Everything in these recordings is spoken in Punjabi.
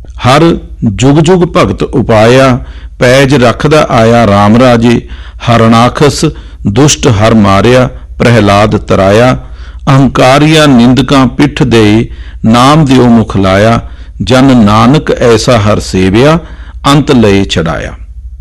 हर जुग जुग भगत उपाया, पैज रखदा आया राम राजे। हरणाखस दुष्ट हर मारिया, प्रहलाद तराया। अहंकारिया निंदकां पिठ दे, नाम दिओ मुख लाया। जन नानक ऐसा हर सेविया, अंत लए छड़ाया।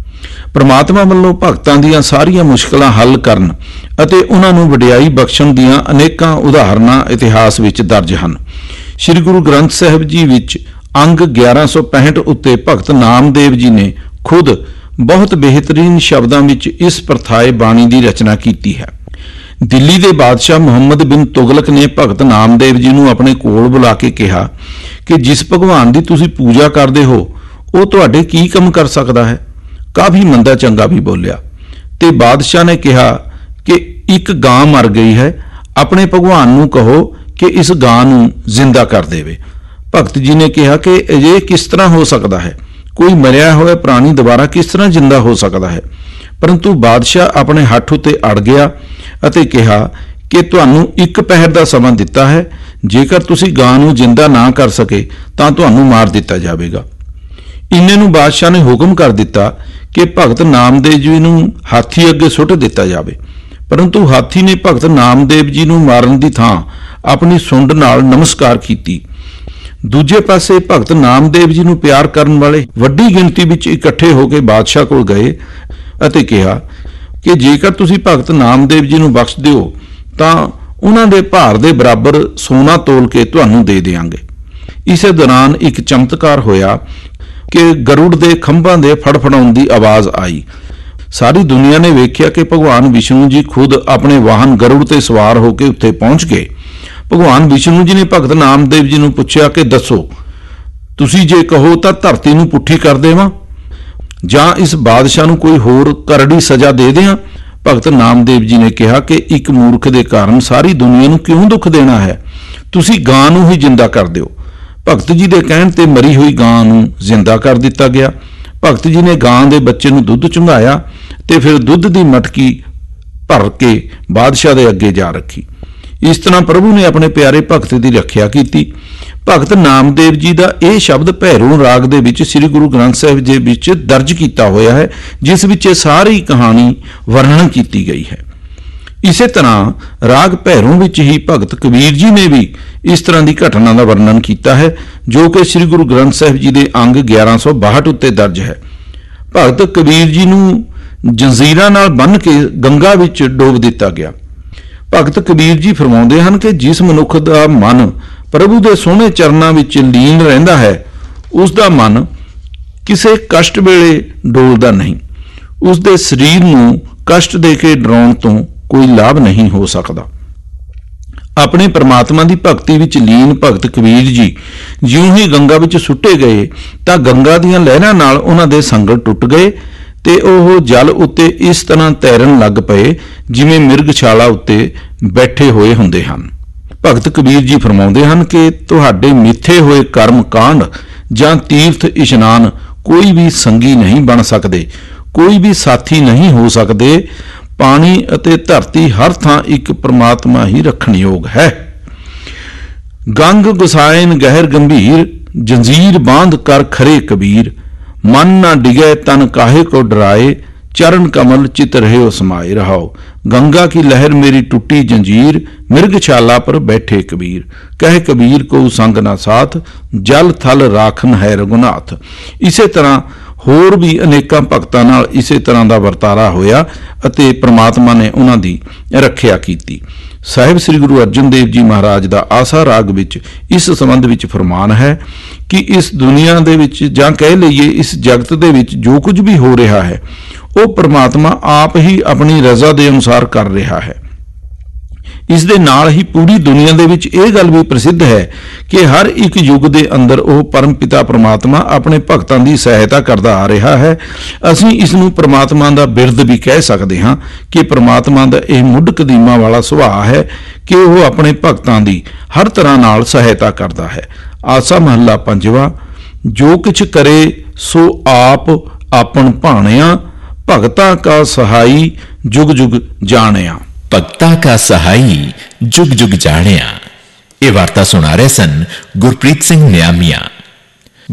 परमात्मा ਵੱਲੋਂ ਭਗਤਾਂ ਦੀਆਂ ਸਾਰੀਆਂ ਮੁਸ਼ਕਲਾਂ ਹੱਲ ਕਰਨ ਅਤੇ ਉਹਨਾਂ ਨੂੰ ਵਡਿਆਈ ਬਖਸ਼ਣ ਦੀਆਂ ਅਨੇਕਾਂ ਉਦਾਹਰਨਾਂ ਇਤਿਹਾਸ ਵਿੱਚ ਦਰਜ ਹਨ। ਸ੍ਰੀ ਗੁਰੂ ਗ੍ਰੰਥ ਸਾਹਿਬ ਜੀ ਵਿੱਚ ਅੰਗ 1165 ਉੱਤੇ ਭਗਤ ਨਾਮਦੇਵ ਜੀ ਨੇ ਖੁਦ ਬਹੁਤ ਬਿਹਤਰੀਨ ਸ਼ਬਦਾਂ ਵਿੱਚ ਇਸ ਪ੍ਰਥਾਏ ਬਾਣੀ ਦੀ ਰਚਨਾ ਕੀਤੀ ਹੈ। ਦਿੱਲੀ ਦੇ ਬਾਦਸ਼ਾਹ ਮੁਹੰਮਦ ਬਿਨ ਤੁਗਲਕ ਨੇ ਭਗਤ ਨਾਮਦੇਵ ਜੀ ਨੂੰ ਆਪਣੇ ਕੋਲ ਬੁਲਾ ਕੇ ਕਿਹਾ ਕਿ ਜਿਸ ਭਗਵਾਨ ਦੀ ਤੁਸੀਂ ਪੂਜਾ ਕਰਦੇ ਹੋ ਉਹ ਤੁਹਾਡੇ ਕੀ ਕੰਮ ਕਰ ਸਕਦਾ ਹੈ। ਕਾਫੀ ਮੰਦਾ ਚੰਗਾ ਵੀ ਬੋਲਿਆ ਤੇ ਬਾਦਸ਼ਾਹ ਨੇ ਕਿਹਾ ਕਿ ਇੱਕ ਗਾਂ ਮਰ ਗਈ ਹੈ, ਆਪਣੇ ਭਗਵਾਨ ਨੂੰ ਕਹੋ ਕਿ ਇਸ ਗਾਂ ਨੂੰ ਜ਼ਿੰਦਾ ਕਰ ਦੇਵੇ। ਭਗਤ ਜੀ ਨੇ ਕਿਹਾ ਕਿ ਇਹ ਕਿਸ ਤਰ੍ਹਾਂ ਹੋ ਸਕਦਾ ਹੈ, ਕੋਈ ਮਰਿਆ ਹੋਇਆ ਪ੍ਰਾਣੀ ਦੁਬਾਰਾ ਕਿਸ ਤਰ੍ਹਾਂ ਜ਼ਿੰਦਾ ਹੋ ਸਕਦਾ ਹੈ। ਪਰੰਤੂ ਬਾਦਸ਼ਾਹ ਆਪਣੇ ਹੱਥ ਉੱਤੇ ਅੜ ਗਿਆ ਅਤੇ ਕਿਹਾ ਕਿ ਤੁਹਾਨੂੰ 1 ਪਹਿਰ ਦਾ ਸਮਾਂ ਦਿੱਤਾ ਹੈ, ਜੇਕਰ ਤੁਸੀਂ ਗਾਂ ਨੂੰ ਜ਼ਿੰਦਾ ਨਾ ਕਰ ਸਕੇ ਤਾਂ ਤੁਹਾਨੂੰ ਮਾਰ ਦਿੱਤਾ ਜਾਵੇਗਾ। ਇੰਨੇ ਨੂੰ ਬਾਦਸ਼ਾਹ ਨੇ ਹੁਕਮ ਕਰ ਦਿੱਤਾ ਕਿ ਭਗਤ ਨਾਮਦੇਵ ਜੀ ਨੂੰ ਹਾਥੀ ਅੱਗੇ ਸੁੱਟ ਦਿੱਤਾ ਜਾਵੇ। ਪਰੰਤੂ ਹਾਥੀ ਨੇ ਭਗਤ ਨਾਮਦੇਵ ਜੀ ਨੂੰ ਮਾਰਨ ਦੀ ਥਾਂ ਆਪਣੀ ਸੁੰਡ ਨਾਲ ਨਮਸਕਾਰ ਕੀਤੀ। ਦੂਜੇ ਪਾਸੇ ਭਗਤ ਨਾਮਦੇਵ ਜੀ ਨੂੰ ਪਿਆਰ ਕਰਨ ਵਾਲੇ ਵੱਡੀ ਗਿਣਤੀ ਵਿੱਚ ਇਕੱਠੇ ਹੋ ਕੇ ਬਾਦਸ਼ਾਹ ਕੋਲ ਗਏ ਅਤੇ ਕਿਹਾ ਕਿ ਜੇਕਰ ਤੁਸੀਂ ਭਗਤ ਨਾਮਦੇਵ ਜੀ ਨੂੰ ਬਖਸ਼ ਦਿਓ ਤਾਂ ਉਹਨਾਂ ਦੇ ਭਾਰ ਦੇ ਬਰਾਬਰ ਸੋਨਾ ਤੋਲ ਕੇ ਤੁਹਾਨੂੰ ਦੇ ਦੇਵਾਂਗੇ। ਇਸੇ ਦੌਰਾਨ ਇੱਕ ਚਮਤਕਾਰ ਹੋਇਆ ਕਿ ਗਰੁੜ ਦੇ ਖੰਭਾਂ ਦੇ ਫੜਫੜਾਉਣ ਦੀ ਆਵਾਜ਼ ਆਈ। ਸਾਰੀ ਦੁਨੀਆ ਨੇ ਵੇਖਿਆ ਕਿ ਭਗਵਾਨ ਵਿਸ਼ਨੂੰ ਜੀ ਖੁਦ ਆਪਣੇ ਵਾਹਨ ਗਰੁੜ ਤੇ ਸਵਾਰ ਹੋ ਕੇ ਉੱਥੇ ਪਹੁੰਚ ਗਏ। ਭਗਵਾਨ ਵਿਸ਼ਨੂੰ ਜੀ ਨੇ ਭਗਤ ਨਾਮਦੇਵ ਜੀ ਨੂੰ ਪੁੱਛਿਆ ਕਿ ਦੱਸੋ, ਤੁਸੀਂ ਜੇ ਕਹੋ ਤਾਂ ਧਰਤੀ ਨੂੰ ਪੁੱਠੀ ਕਰ ਦੇਵਾਂ ਜਾਂ ਇਸ ਬਾਦਸ਼ਾਹ ਨੂੰ ਕੋਈ ਹੋਰ ਕਰੜੀ ਸਜ਼ਾ ਦੇ ਦਿਆਂ। ਭਗਤ ਨਾਮਦੇਵ ਜੀ ਨੇ ਕਿਹਾ ਕਿ ਇੱਕ ਮੂਰਖ ਦੇ ਕਾਰਨ ਸਾਰੀ ਦੁਨੀਆ ਨੂੰ ਕਿਉਂ ਦੁੱਖ ਦੇਣਾ ਹੈ, ਤੁਸੀਂ ਗਾਂ ਨੂੰ ਹੀ ਜਿੰਦਾ ਕਰ ਦਿਓ। ਭਗਤ ਜੀ ਦੇ ਕਹਿਣ ਤੇ ਮਰੀ ਹੋਈ ਗਾਂ ਨੂੰ ਜ਼ਿੰਦਾ ਕਰ ਦਿੱਤਾ ਗਿਆ। ਭਗਤ ਜੀ ਨੇ ਗਾਂ ਦੇ ਬੱਚੇ ਨੂੰ ਦੁੱਧ ਚੁੰਘਾਇਆ ਤੇ ਫਿਰ ਦੁੱਧ ਦੀ ਮਟਕੀ ਭਰ ਕੇ ਬਾਦਸ਼ਾਹ ਦੇ ਅੱਗੇ ਜਾ ਰੱਖੀ। ਇਸ ਤਰ੍ਹਾਂ ਪ੍ਰਭੂ ਨੇ ਆਪਣੇ ਪਿਆਰੇ ਭਗਤ ਦੀ ਰੱਖਿਆ ਕੀਤੀ। ਭਗਤ ਨਾਮਦੇਵ ਜੀ ਦਾ ਇਹ ਸ਼ਬਦ ਭੈਰੋਂ ਰਾਗ ਦੇ ਵਿੱਚ ਸ੍ਰੀ ਗੁਰੂ ਗ੍ਰੰਥ ਸਾਹਿਬ ਜੀ ਵਿੱਚ ਦਰਜ ਕੀਤਾ ਹੋਇਆ ਹੈ, ਜਿਸ ਵਿੱਚ ਇਹ ਸਾਰੀ ਕਹਾਣੀ ਵਰਣਨ ਕੀਤੀ ਗਈ ਹੈ। ਇਸੇ ਤਰ੍ਹਾਂ ਰਾਗ ਭੈਰੋਂ ਵਿੱਚ ਹੀ ਭਗਤ ਕਬੀਰ ਜੀ ਨੇ ਵੀ ਇਸ ਤਰ੍ਹਾਂ ਦੀ ਘਟਨਾ ਦਾ ਵਰਣਨ ਕੀਤਾ ਹੈ, ਜੋ ਕਿ ਸ੍ਰੀ ਗੁਰੂ ਗ੍ਰੰਥ ਸਾਹਿਬ ਜੀ ਦੇ ਅੰਗ 1162 ਉੱਤੇ ਦਰਜ ਹੈ। ਭਗਤ ਕਬੀਰ ਜੀ ਨੂੰ ਜੰਜ਼ੀਰਾਂ ਨਾਲ ਬੰਨ੍ਹ ਕੇ ਗੰਗਾ ਵਿੱਚ ਡੋਬ ਦਿੱਤਾ ਗਿਆ। ਭਗਤ ਕਬੀਰ ਜੀ ਫਰਮਾਉਂਦੇ ਹਨ ਕਿ ਜਿਸ ਮਨੁੱਖ ਦਾ ਮਨ ਪ੍ਰਭੂ ਦੇ ਸੋਹਣੇ ਚਰਨਾਂ ਵਿੱਚ ਲੀਨ ਰਹਿੰਦਾ ਹੈ, ਉਸ ਦਾ ਮਨ ਕਿਸੇ ਕਸ਼ਟ ਵੇਲੇ ਡੋਲਦਾ ਨਹੀਂ। ਉਸ ਦੇ ਸਰੀਰ ਨੂੰ ਕਸ਼ਟ ਦੇ ਕੇ ਡਰਾਉਣ ਤੋਂ ਕੋਈ ਲਾਭ ਨਹੀਂ ਹੋ ਸਕਦਾ। ਆਪਣੇ ਪਰਮਾਤਮਾ ਦੀ ਭਗਤੀ ਵਿੱਚ ਲੀਨ ਭਗਤ ਕਬੀਰ ਜੀ ਜਿਉਂ ਹੀ ਗੰਗਾ ਵਿੱਚ ਸੁੱਟੇ ਗਏ ਤਾਂ ਗੰਗਾ ਦੀਆਂ ਲਹਿਰਾਂ ਨਾਲ ਉਹਨਾਂ ਦੇ ਸੰਗਲ ਟੁੱਟ ਗਏ ਤੇ ਉਹ ਜਲ ਉੱਤੇ ਇਸ ਤਰ੍ਹਾਂ ਤੈਰਨ ਲੱਗ ਪਏ ਜਿਵੇਂ ਮਿਰਗਸ਼ਾਲਾ ਉੱਤੇ ਬੈਠੇ ਹੋਏ ਹੁੰਦੇ ਹਨ। ਭਗਤ ਕਬੀਰ ਜੀ ਫਰਮਾਉਂਦੇ ਹਨ ਕਿ ਤੁਹਾਡੇ ਮਿੱਥੇ ਹੋਏ ਕਰਮ ਕਾਂਡ ਜਾਂ ਤੀਰਥ ਇਸ਼ਨਾਨ ਕੋਈ ਵੀ ਸੰਗੀ ਨਹੀਂ ਬਣ ਸਕਦੇ, ਕੋਈ ਵੀ ਸਾਥੀ ਨਹੀਂ ਹੋ ਸਕਦੇ। ਪਾਣੀ ਅਤੇ ਧਰਤੀ ਹਰ ਥਾਂ ਇੱਕ ਪ੍ਰਮਾਤਮਾ ਹੀ ਰੱਖਣਯੋਗ ਹੈ। ਗੰਗ ਗੁਸਾਇਨ ਗਹਿਰ ਗੰਭੀਰ, ਜੰਜੀਰ ਬਾਂਧ ਕਰ ਖਰੇ ਕਬੀਰ। ਮਨ ਨਾ ਡਿਗੇ ਤਨ ਕਾਹੇ को डराए, चरण कमल चित रहे समाये रहाओ। गंगा की लहर मेरी टूटी जंजीर, मिर्गशाला पर बैठे कबीर। कह कबीर को संग ना साथ, जल थल राखन है रघुनाथ। इसे तरह ਹੋਰ ਵੀ ਅਨੇਕਾਂ ਭਗਤਾਂ ਨਾਲ ਇਸੇ ਤਰ੍ਹਾਂ ਦਾ ਵਰਤਾਰਾ ਹੋਇਆ ਅਤੇ ਪ੍ਰਮਾਤਮਾ ਨੇ ਉਹਨਾਂ ਦੀ ਰੱਖਿਆ ਕੀਤੀ। ਸਾਹਿਬ ਸ੍ਰੀ ਗੁਰੂ ਅਰਜਨ ਦੇਵ ਜੀ ਮਹਾਰਾਜ ਦਾ ਆਸਾ ਰਾਗ ਵਿੱਚ ਇਸ ਸੰਬੰਧ ਵਿੱਚ ਫਰਮਾਨ ਹੈ ਕਿ ਇਸ ਦੁਨੀਆ ਦੇ ਵਿੱਚ ਜਾਂ ਕਹਿ ਲਈਏ ਇਸ ਜਗਤ ਦੇ ਵਿੱਚ ਜੋ ਕੁਝ ਵੀ ਹੋ ਰਿਹਾ ਹੈ ਉਹ ਪ੍ਰਮਾਤਮਾ ਆਪ ਹੀ ਆਪਣੀ ਰਜ਼ਾ ਦੇ ਅਨੁਸਾਰ ਕਰ ਰਿਹਾ ਹੈ। ਇਸ ਦੇ ਨਾਲ ਹੀ ਪੂਰੀ ਦੁਨੀਆ ਦੇ ਵਿੱਚ ਇਹ ਗੱਲ ਵੀ ਪ੍ਰਸਿੱਧ ਹੈ ਕਿ ਹਰ ਇੱਕ ਯੁੱਗ ਦੇ ਅੰਦਰ ਉਹ ਪਰਮ ਪਿਤਾ ਪ੍ਰਮਾਤਮਾ ਆਪਣੇ ਭਗਤਾਂ ਦੀ ਸਹਾਇਤਾ ਕਰਦਾ ਆ ਰਿਹਾ ਹੈ। ਅਸੀਂ ਇਸ ਨੂੰ ਪ੍ਰਮਾਤਮਾ ਦਾ ਬਿਰਦ ਵੀ ਕਹਿ ਸਕਦੇ ਹਾਂ ਕਿ ਪ੍ਰਮਾਤਮਾ ਦਾ ਇਹ ਮੁੱਢ ਕਦੀਮਾ ਵਾਲਾ ਸੁਭਾਅ ਹੈ ਕਿ ਉਹ ਆਪਣੇ ਭਗਤਾਂ ਦੀ ਹਰ ਤਰ੍ਹਾਂ ਨਾਲ ਸਹਾਇਤਾ ਕਰਦਾ ਹੈ। ਆਸਾ ਮਹੱਲਾ ਪੰਜਵਾਂ। ਜੋ ਕਿਛ ਕਰੇ ਸੋ ਆਪ ਆਪਨ ਭਾਣਿਆ, ਭਗਤਾਂ ਕਾ ਸਹਾਈ ਜੁਗ ਜੁਗ ਜਾਣਿਆ। ਭਗਤਾ ਕਾ ਸਹਾਈ ਜੁਗ ਜੁਗ ਜਾਣਿਆ। ਇਹ ਵਾਰਤਾ ਸੁਣਾ ਰਹੇ ਸਨ ਗੁਰਪ੍ਰੀਤ ਸਿੰਘ ਨਿਆਮੀਆਂ।